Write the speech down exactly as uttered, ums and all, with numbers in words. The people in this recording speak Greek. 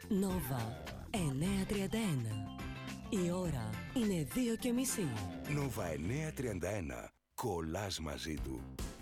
Νόβα εννιακόσια τριάντα ένα. Η ώρα είναι δύο και μισή. Νόβα εννιακόσια τριάντα ένα. Κολλάς μαζί του.